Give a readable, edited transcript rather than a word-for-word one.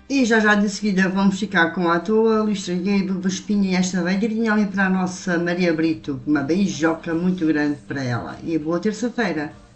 E já de seguida vamos ficar com a toa, Luís Tragueiro, Vespinha e esta velhinha ali para a nossa Maria Brito. Uma beijoca muito grande para ela. E boa terça-feira.